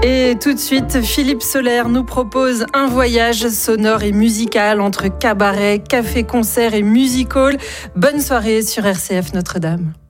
Et tout de suite, Philippe Soler nous propose un voyage sonore et musical entre cabaret, café-concert et music hall. Bonne soirée sur RCF Notre-Dame.